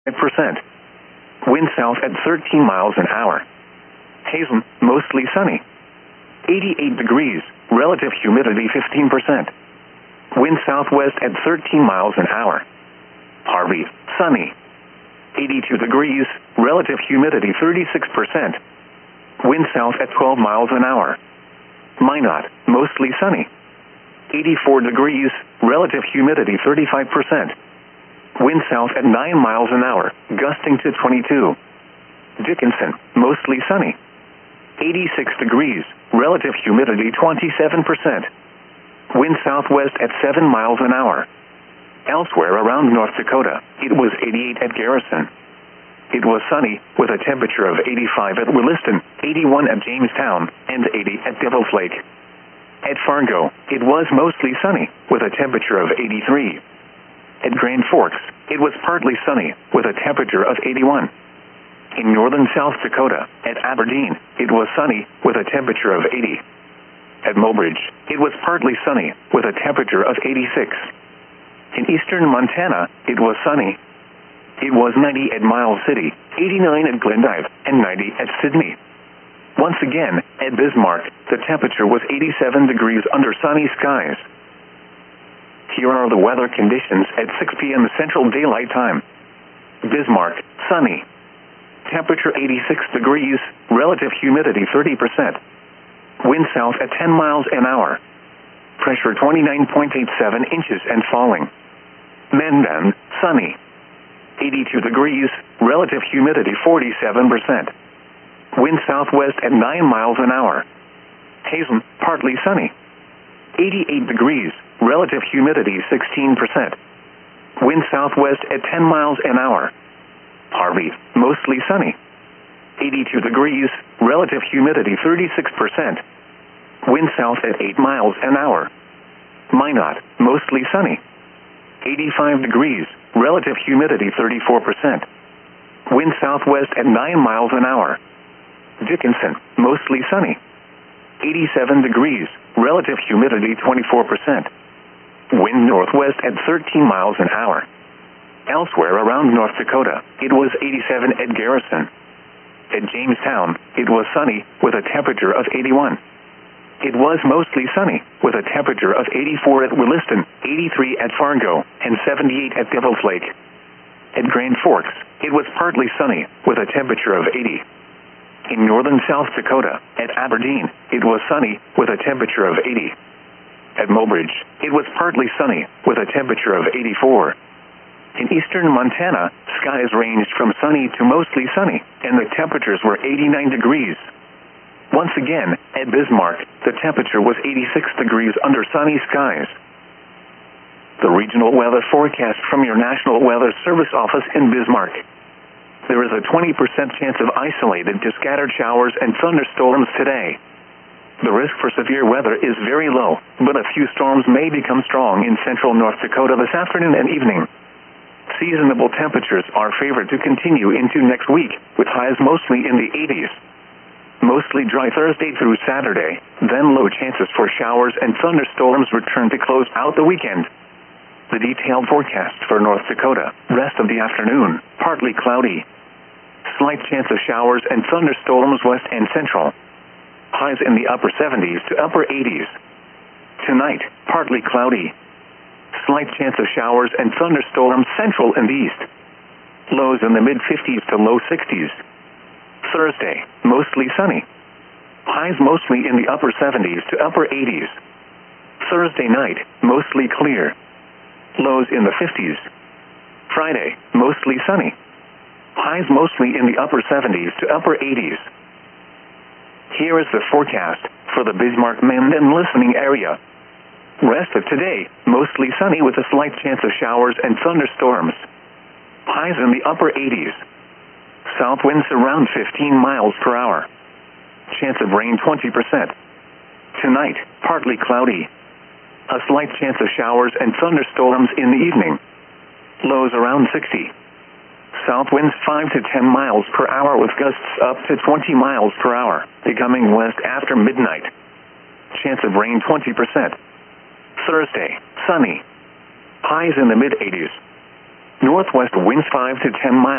5%. Wind south at 13 miles an hour. Hazen, mostly sunny. 88 degrees, relative humidity 15%. Wind southwest at 13 miles an hour. Harvey, sunny. 82 degrees, relative humidity 36%. Wind south at 12 miles an hour. Minot, mostly sunny. 84 degrees, relative humidity 35%. Wind south at 9 miles an hour, gusting to 22. Dickinson, mostly sunny. 86 degrees, relative humidity 27%. Wind southwest at 7 miles an hour. Elsewhere around North Dakota, it was 88 at Garrison. It was sunny, with a temperature of 85 at Williston, 81 at Jamestown, and 80 at Devil's Lake. At Fargo, it was mostly sunny, with a temperature of 83. At Grand Forks, it was partly sunny, with a temperature of 81. In northern South Dakota, at Aberdeen, it was sunny, with a temperature of 80. At Mobridge, it was partly sunny, with a temperature of 86. In eastern Montana, it was sunny. It was 90 at Miles City, 89 at Glendive, and 90 at Sydney. Once again, at Bismarck, the temperature was 87 degrees under sunny skies. Here are the weather conditions at 6 p.m. Central Daylight Time. Bismarck, sunny. Temperature 86 degrees, relative humidity 30%. Wind south at 10 miles an hour. Pressure 29.87 inches and falling. Mandan, sunny. 82 degrees, relative humidity 47%. Wind southwest at 9 miles an hour. Hazen, partly sunny. 88 degrees, relative humidity 16%. Wind southwest at 10 miles an hour. Harvey, mostly sunny. 82 degrees, relative humidity 36%. Wind south at 8 miles an hour. Minot, mostly sunny. 85 degrees, relative humidity 34%. Wind southwest at 9 miles an hour. Dickinson, mostly sunny. 87 degrees, relative humidity 24%. Wind northwest at 13 miles an hour. Elsewhere around North Dakota, it was 87 at Garrison. At Jamestown, it was sunny, with a temperature of 81. It was mostly sunny, with a temperature of 84 at Williston, 83 at Fargo, and 78 at Devil's Lake. At Grand Forks, it was partly sunny, with a temperature of 80. In northern South Dakota, at Aberdeen, it was sunny, with a temperature of 80. At Mobridge, it was partly sunny, with a temperature of 84. In eastern Montana, skies ranged from sunny to mostly sunny, and the temperatures were 89 degrees. Once again, at Bismarck, the temperature was 86 degrees under sunny skies. The regional weather forecast from your National Weather Service office in Bismarck. There is a 20% chance of isolated to scattered showers and thunderstorms today. The risk for severe weather is very low, but a few storms may become strong in central North Dakota this afternoon and evening. Seasonable temperatures are favored to continue into next week, with highs mostly in the 80s. Mostly dry Thursday through Saturday, then low chances for showers and thunderstorms return to close out the weekend. The detailed forecast for North Dakota: rest of the afternoon, partly cloudy. Slight chance of showers and thunderstorms west and central. Highs in the upper 70s to upper 80s. Tonight, partly cloudy. Slight chance of showers and thunderstorms central and east. Lows in the mid-50s to low 60s. Thursday, mostly sunny. Highs mostly in the upper 70s to upper 80s. Thursday night, mostly clear. Lows in the 50s. Friday, mostly sunny. Highs mostly in the upper 70s to upper 80s. Here is the forecast for the Bismarck-Mandan listening area. Rest of today, mostly sunny with a slight chance of showers and thunderstorms. Highs in the upper 80s. South winds around 15 miles per hour. Chance of rain 20%. Tonight, partly cloudy. A slight chance of showers and thunderstorms in the evening. Lows around 60. South winds 5 to 10 miles per hour with gusts up to 20 miles per hour, becoming west after midnight. Chance of rain 20%. Thursday, sunny. Highs in the mid-80s. Northwest winds 5 to 10 miles.